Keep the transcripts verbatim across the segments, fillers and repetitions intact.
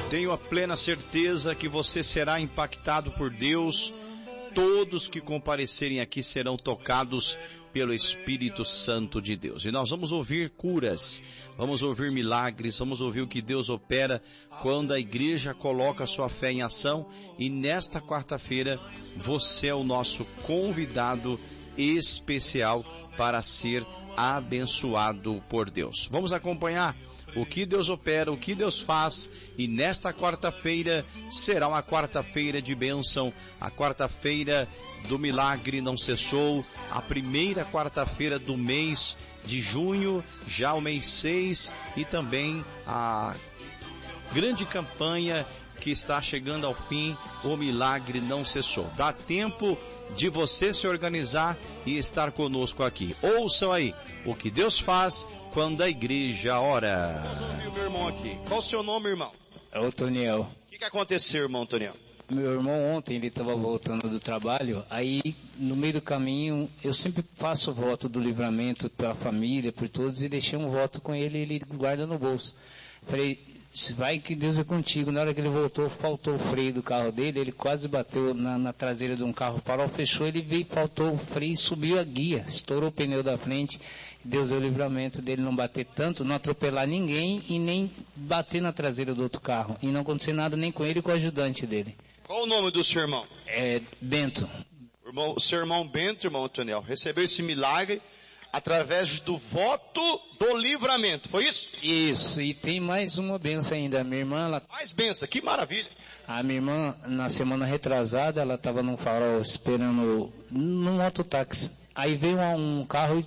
Tenho a plena certeza que você será impactado por Deus. Todos que comparecerem aqui serão tocados pelo Espírito Santo de Deus. E nós vamos ouvir curas, vamos ouvir milagres, vamos ouvir o que Deus opera quando a igreja coloca sua fé em ação. E nesta quarta-feira, você é o nosso convidado especial para ser abençoado por Deus. Vamos acompanhar o que Deus opera, o que Deus faz, e nesta quarta-feira será uma quarta-feira de bênção, a quarta-feira do milagre não cessou, a primeira quarta-feira do mês de junho, já o mês seis, e também a grande campanha que está chegando ao fim, o milagre não cessou. Dá tempo de você se organizar e estar conosco aqui. Ouçam aí o que Deus faz quando a igreja ora. Meu irmão aqui. Qual o seu nome, irmão? É o Toniel. O que, que aconteceu, irmão Toniel? Meu irmão ontem, ele estava voltando do trabalho, aí no meio do caminho, eu sempre faço voto do livramento para a família, por todos, e deixei um voto com ele, ele guarda no bolso. Falei, vai que Deus é contigo. Na hora que ele voltou, faltou o freio do carro dele, ele quase bateu na, na traseira de um carro, o farol fechou, ele veio, faltou o freio, subiu a guia, estourou o pneu da frente. Deus deu o livramento dele não bater tanto, não atropelar ninguém e nem bater na traseira do outro carro. E não acontecer nada nem com ele e com o ajudante dele. Qual o nome do seu irmão? É Bento. Irmão, o seu irmão Bento, irmão Toniel, recebeu esse milagre através do voto do livramento, foi isso? Isso, e tem mais uma benção ainda. A minha irmã, ela... Mais benção, que maravilha. A minha irmã, na semana retrasada, ela estava num farol esperando num mototáxi. Aí veio um carro e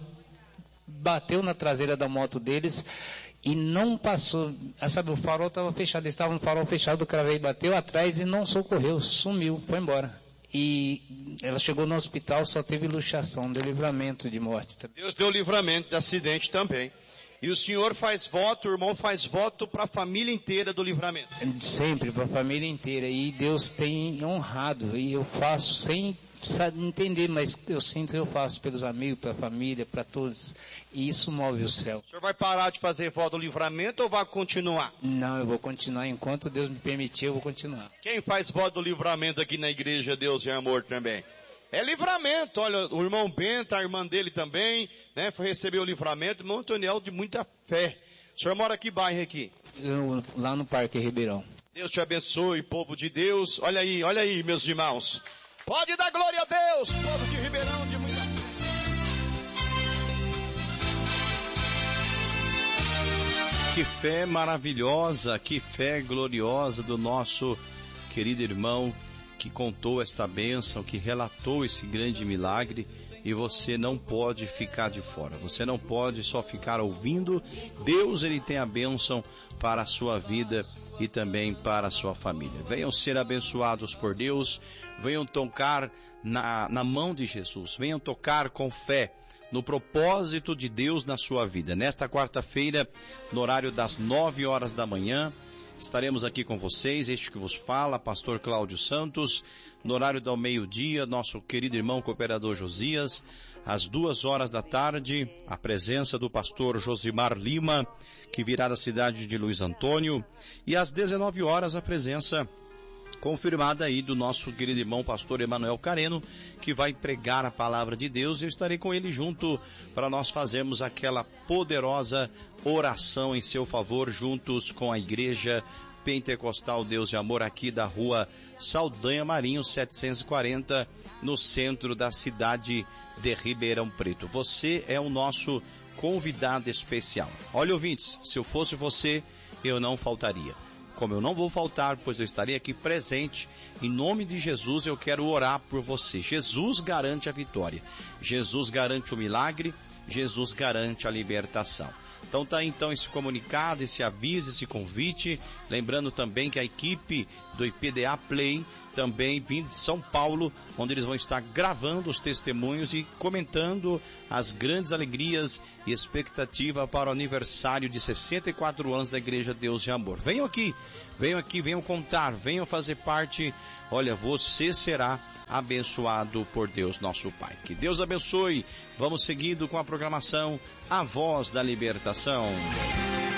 bateu na traseira da moto deles e não passou. Sabe, o farol estava fechado, eles estavam no farol fechado, o cara veio, bateu atrás e não socorreu, sumiu, foi embora. E ela chegou no hospital, só teve luxação, deu livramento de morte. Deus deu livramento de acidente também. E o senhor faz voto, o irmão faz voto para a família inteira do livramento. Sempre, para a família inteira. E Deus tem honrado. E eu faço sem entender, mas eu sinto que eu faço pelos amigos, pela família, para todos. E isso move o céu. O senhor vai parar de fazer voto do livramento ou vai continuar? Não, eu vou continuar. Enquanto Deus me permitir, eu vou continuar. Quem faz voto do livramento aqui na igreja Deus e Amor também? É livramento. Olha, o irmão Bento, a irmã dele também, né, foi receber o livramento. Irmão Toniel de muita fé. O senhor mora que bairro aqui? Eu, lá no Parque Ribeirão. Deus te abençoe, povo de Deus. Olha aí, olha aí, meus irmãos. Pode dar glória a Deus, povo de Ribeirão de muita fé. Que fé maravilhosa, que fé gloriosa do nosso querido irmão que contou esta bênção, que relatou esse grande milagre, e você não pode ficar de fora, você não pode só ficar ouvindo. Deus, ele tem a bênção para a sua vida e também para a sua família. Venham ser abençoados por Deus, venham tocar na, na mão de Jesus, venham tocar com fé no propósito de Deus na sua vida. Nesta quarta-feira, no horário das nove horas da manhã, estaremos aqui com vocês, este que vos fala, pastor Cláudio Santos. No horário do meio-dia, nosso querido irmão cooperador Josias. Às duas horas da tarde, a presença do pastor Josimar Lima, que virá da cidade de Luiz Antônio. E às dezenove horas, a presença confirmada aí do nosso querido irmão pastor Emanuel Careno, que vai pregar a palavra de Deus. Eu estarei com ele junto para nós fazermos aquela poderosa oração em seu favor, juntos com a igreja Pentecostal Deus de Amor, aqui da rua Saldanha Marinho setecentos e quarenta, no centro da cidade de Ribeirão Preto. Você é o nosso convidado especial. Olha, ouvintes, se eu fosse você, eu não faltaria. Como eu não vou faltar, pois eu estarei aqui presente, em nome de Jesus eu quero orar por você. Jesus garante a vitória, Jesus garante o milagre, Jesus garante a libertação. Então tá aí então esse comunicado, esse aviso, esse convite. Lembrando também que a equipe do I P D A Play também vindo de São Paulo, onde eles vão estar gravando os testemunhos e comentando as grandes alegrias e expectativa para o aniversário de sessenta e quatro anos da Igreja Deus de Amor. Venham aqui, venham aqui, venham contar, venham fazer parte. Olha, você será abençoado por Deus nosso Pai. Que Deus abençoe. Vamos seguindo com a programação A Voz da Libertação.